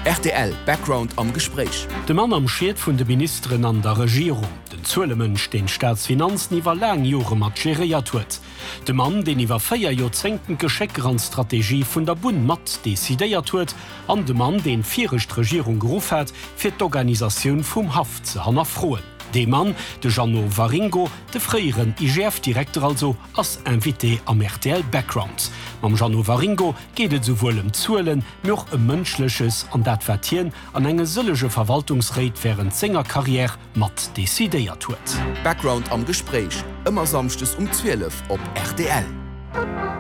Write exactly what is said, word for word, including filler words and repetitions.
R T L Background am Gespräch. De Mann am Schied vun de Ministerin an der Regierung. Den Zuelemënsch den Staatsfinanzniwer lang Jore mat geriert huet. De Mann, den iwwer feier Jozenken Gescheckrandstrategie vun der Bund mat desideiert huet, an de Mann, den vierrecht Regierung gerufen hat, fir d'Organisaioun vum Haft ze hannnerfroen. De Mann, de Jano Waringo, de freieren I G F-Direktor also als Invité am R T L Background. Mam Jano Waringo gehtet sowohl um Zuelen noch um mënschleches an dat Vertien an enge sëllege Verwaltungsrät während Sängerkarriere mat desideiert huet. Background am Gespräch, immer samstes um zwölf op R T L.